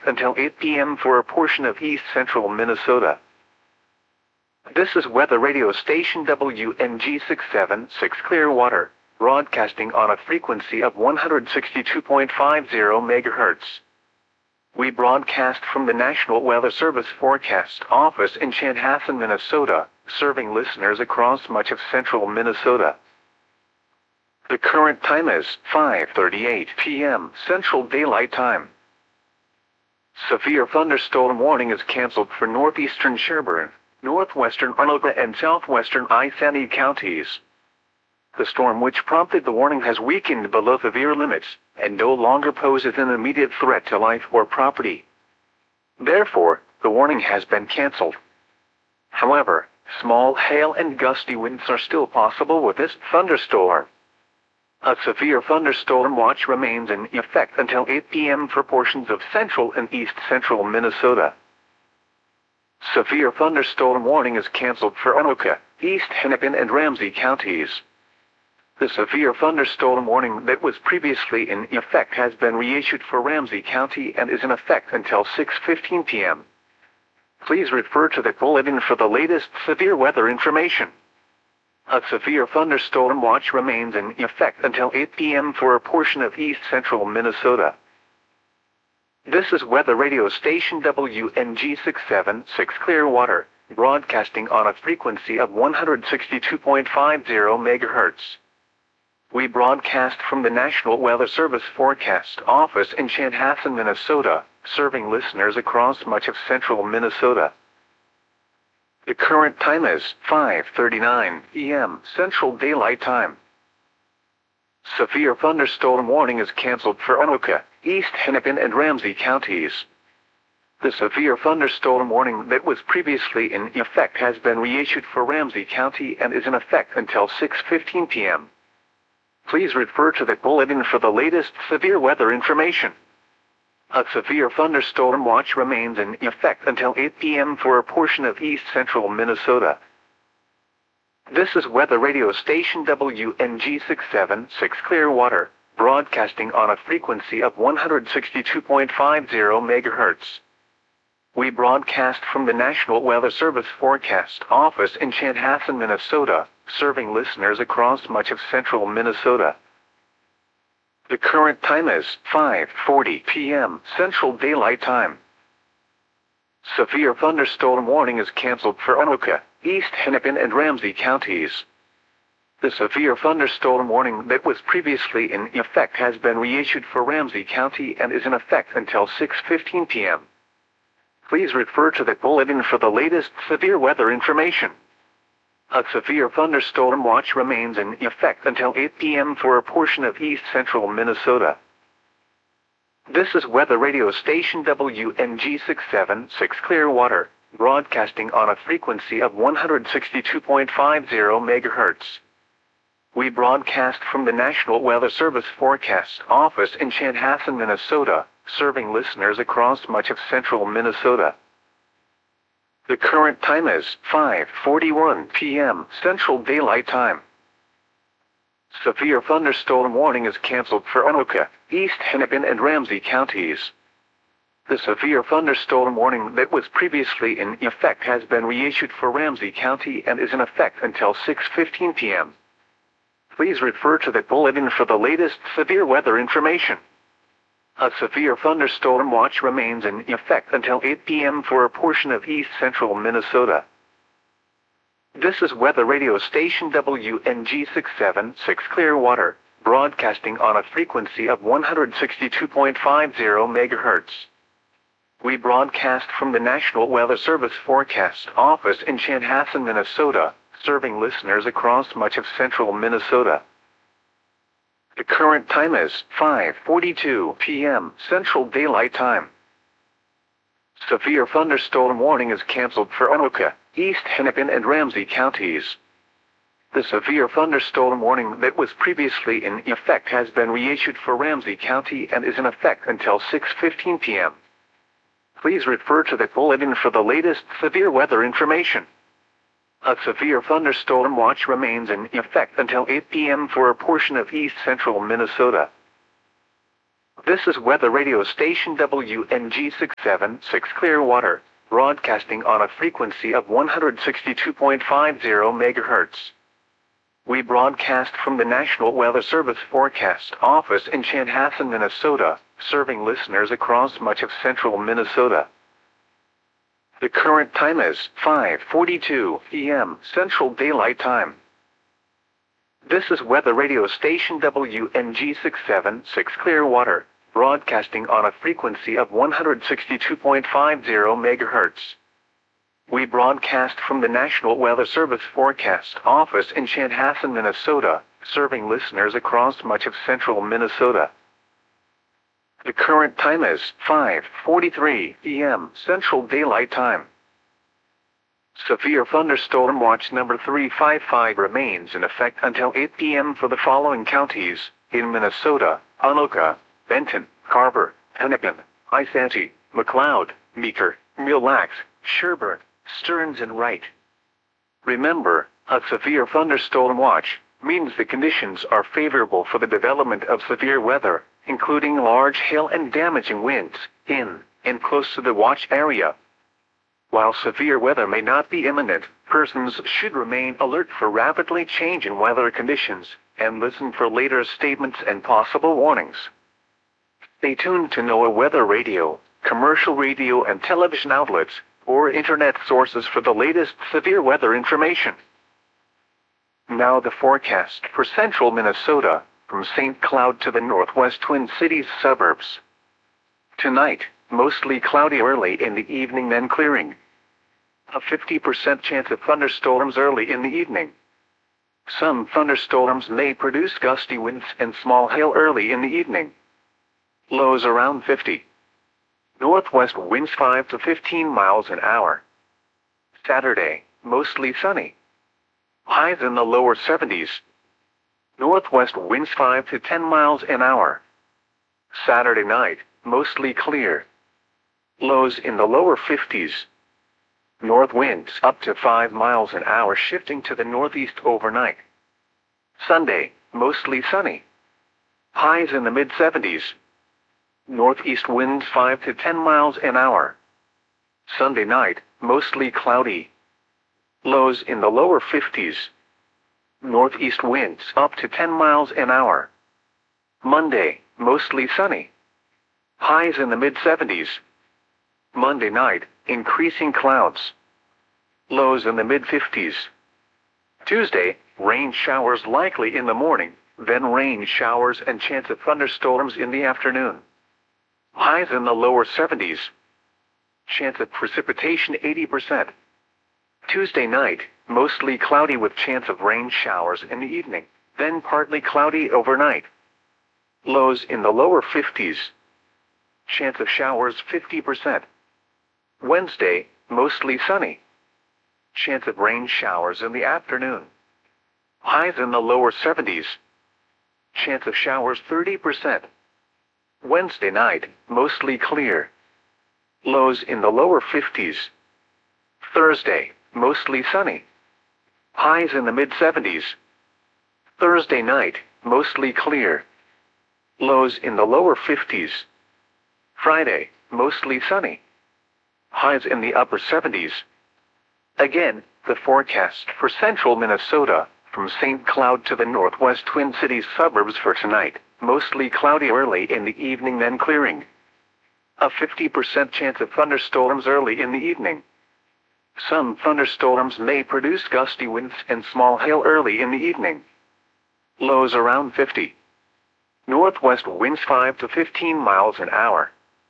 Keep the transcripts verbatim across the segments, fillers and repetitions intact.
until eight p m for a portion of east-central Minnesota. This is weather radio station W N G six seven six Clearwater, broadcasting on a frequency of one hundred sixty-two point five zero megahertz. We broadcast from the National Weather Service Forecast Office in Chanhassen, Minnesota, serving listeners across much of central Minnesota. The current time is five thirty-eight p m Central Daylight Time. Severe thunderstorm warning is canceled for northeastern Sherburne, northwestern Anoka and southwestern Iceni counties. The storm which prompted the warning has weakened below severe limits, and no longer poses an immediate threat to life or property. Therefore, the warning has been canceled. However, small hail and gusty winds are still possible with this thunderstorm. A severe thunderstorm watch remains in effect until eight p m for portions of central and east-central Minnesota. Severe thunderstorm warning is canceled for Anoka, East Hennepin and Ramsey counties. The severe thunderstorm warning that was previously in effect has been reissued for Ramsey County and is in effect until six fifteen p m Please refer to the bulletin for the latest severe weather information. A severe thunderstorm watch remains in effect until eight p m for a portion of east-central Minnesota. This is weather radio station W N G six seven six Clearwater, broadcasting on a frequency of one hundred sixty-two point five zero megahertz. We broadcast from the National Weather Service Forecast Office in Chanhassen, Minnesota, serving listeners across much of central Minnesota. The current time is five thirty-nine p m Central Daylight Time. Severe thunderstorm warning is canceled for Anoka, East Hennepin and Ramsey counties. The severe thunderstorm warning that was previously in effect has been reissued for Ramsey County and is in effect until six fifteen p m Please refer to the bulletin for the latest severe weather information. A severe thunderstorm watch remains in effect until eight p m for a portion of east-central Minnesota. This is weather radio station W N G six seven six Clearwater, broadcasting on a frequency of one hundred sixty-two point five zero megahertz. We broadcast from the National Weather Service Forecast Office in Chanhassen, Minnesota, serving listeners across much of central Minnesota. The current time is five forty p m Central Daylight Time. Severe thunderstorm warning is canceled for Anoka, East Hennepin and Ramsey counties. The severe thunderstorm warning that was previously in effect has been reissued for Ramsey County and is in effect until six fifteen p m Please refer to the bulletin for the latest severe weather information. A severe thunderstorm watch remains in effect until eight p m for a portion of east-central Minnesota. This is weather radio station W N G six seven six Clearwater, broadcasting on a frequency of one hundred sixty-two point five zero megahertz. We broadcast from the National Weather Service Forecast Office in Chanhassen, Minnesota, serving listeners across much of central Minnesota. The current time is five forty-one p m Central Daylight Time. Severe thunderstorm warning is canceled for Anoka, East Hennepin and Ramsey counties. The severe thunderstorm warning that was previously in effect has been reissued for Ramsey County and is in effect until six fifteen p m Please refer to the bulletin for the latest severe weather information. A severe thunderstorm watch remains in effect until eight p m for a portion of east-central Minnesota. This is weather radio station W N G six seven six Clearwater, broadcasting on a frequency of one hundred sixty-two point five zero megahertz. We broadcast from the National Weather Service Forecast Office in Chanhassen, Minnesota, serving listeners across much of central Minnesota. The current time is five forty-two p m Central Daylight Time. Severe thunderstorm warning is canceled for Anoka, East Hennepin and Ramsey counties. The severe thunderstorm warning that was previously in effect has been reissued for Ramsey County and is in effect until six fifteen p m Please refer to the bulletin for the latest severe weather information. A severe thunderstorm watch remains in effect until eight p m for a portion of east-central Minnesota. This is weather radio station W N G six seven six Clearwater, broadcasting on a frequency of one hundred sixty-two point five zero megahertz. We broadcast from the National Weather Service Forecast Office in Chanhassen, Minnesota, serving listeners across much of central Minnesota. The current time is five forty-two p m Central Daylight Time. This is weather radio station W N G six seven six Clearwater, broadcasting on a frequency of one hundred sixty-two point five zero megahertz. We broadcast from the National Weather Service Forecast Office in Chanhassen, Minnesota, serving listeners across much of central Minnesota. The current time is five forty-three p m Central Daylight Time. Severe thunderstorm watch number three five five remains in effect until eight p m for the following counties in Minnesota: Anoka, Benton, Carver, Hennepin, Isanti, McLeod, Meeker, Mille Lacs, Sherburne, Stearns and Wright. Remember, a severe thunderstorm watch means the conditions are favorable for the development of severe weather, including large hail and damaging winds, in and close to the watch area. While severe weather may not be imminent, persons should remain alert for rapidly changing weather conditions, and listen for later statements and possible warnings. Stay tuned to NOAA Weather Radio, commercial radio and television outlets, or internet sources for the latest severe weather information. Now the forecast for central Minnesota, from Saint Cloud to the northwest Twin Cities suburbs. Tonight, mostly cloudy early in the evening, then clearing. A fifty percent chance of thunderstorms early in the evening. Some thunderstorms may produce gusty winds and small hail early in the evening. Lows around fifty. Northwest winds five to fifteen miles an hour. Saturday, mostly sunny. Highs in the lower seventies. Northwest winds five to ten miles an hour. Saturday night, mostly clear. Lows in the lower fifties. North winds up to five miles an hour, shifting to the northeast overnight. Sunday, mostly sunny. Highs in the mid seventies. Northeast winds five to ten miles an hour. Sunday night, mostly cloudy. Lows in the lower fifties. Northeast winds up to ten miles an hour. Monday, mostly sunny. Highs in the mid seventies. Monday night, increasing clouds. Lows in the mid fifties. Tuesday, rain showers likely in the morning, then rain showers and chance of thunderstorms in the afternoon. Highs in the lower seventies. Chance of precipitation eighty percent. Tuesday night, mostly cloudy with chance of rain showers in the evening, then partly cloudy overnight. Lows in the lower fifties. Chance of showers fifty percent. Wednesday, mostly sunny. Chance of rain showers in the afternoon. Highs in the lower seventies. Chance of showers thirty percent. Wednesday night, mostly clear. Lows in the lower fifties. Thursday, mostly sunny. Highs in the mid seventies. Thursday night, mostly clear. Lows in the lower fifties. Friday, mostly sunny. Highs in the upper seventies. Again, the forecast for central Minnesota, from Saint Cloud to the northwest Twin Cities suburbs for tonight. Mostly cloudy early in the evening, then clearing. A fifty percent chance of thunderstorms early in the evening. Some thunderstorms may produce gusty winds and small hail early in the evening. Lows around fifty. Northwest winds five to fifteen miles an hour.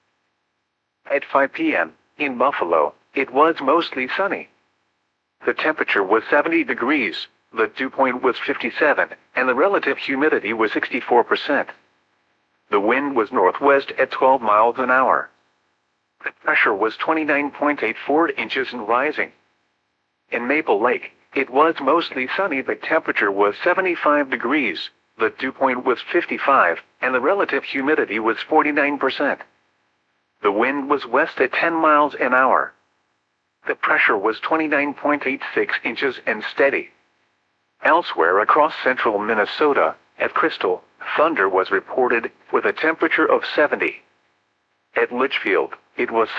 At five p m, in Buffalo, it was mostly sunny. The temperature was seventy degrees. The dew point was fifty-seven, and the relative humidity was sixty-four percent. The wind was northwest at twelve miles an hour. The pressure was twenty-nine point eight four inches and rising. In Maple Lake, it was mostly sunny. The temperature was seventy-five degrees, the dew point was fifty-five, and the relative humidity was forty-nine percent. The wind was west at ten miles an hour. The pressure was twenty-nine point eight six inches and steady. Elsewhere across central Minnesota, At Crystal, thunder was reported with a temperature of seventy. At Litchfield, it was